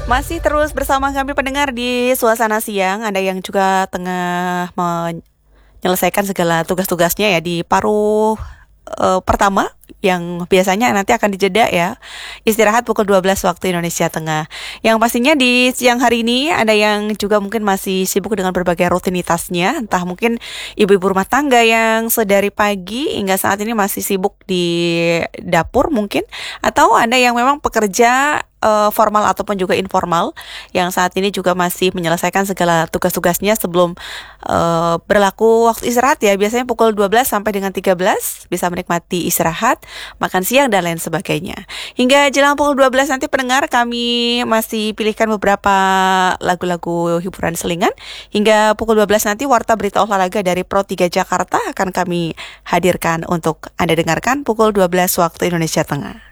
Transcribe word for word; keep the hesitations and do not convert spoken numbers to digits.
Masih terus bersama kami pendengar di Suasana Siang. Ada yang juga tengah menyelesaikan segala tugas-tugasnya ya di paruh uh, pertama, yang biasanya nanti akan dijeda ya, istirahat pukul dua belas waktu Indonesia Tengah. Yang pastinya di siang hari ini ada yang juga mungkin masih sibuk dengan berbagai rutinitasnya. Entah mungkin ibu-ibu rumah tangga yang sedari pagi hingga saat ini masih sibuk di dapur mungkin, atau ada yang memang pekerja uh, formal ataupun juga informal yang saat ini juga masih menyelesaikan segala tugas-tugasnya sebelum uh, berlaku waktu istirahat ya. Biasanya pukul dua belas sampai dengan tiga belas bisa menikmati istirahat, makan siang dan lain sebagainya. Hingga jelang pukul dua belas nanti pendengar, kami masih pilihkan beberapa lagu-lagu hiburan selingan. Hingga pukul dua belas nanti warta berita olahraga dari Pro tiga Jakarta akan kami hadirkan untuk Anda dengarkan pukul dua belas waktu Indonesia Tengah.